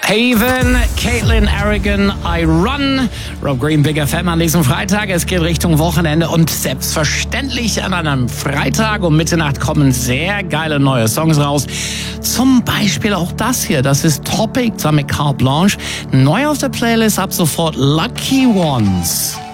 Haven, Caitlin Aragon, I Run. Rob Green, Big FM an diesem Freitag. Es geht Richtung Wochenende und selbstverständlich an einem Freitag um Mitternacht kommen sehr geile neue Songs raus. Zum Beispiel auch das hier. Das ist Topic zusammen mit Carte Blanche. Neu auf der Playlist ab sofort Lucky Ones.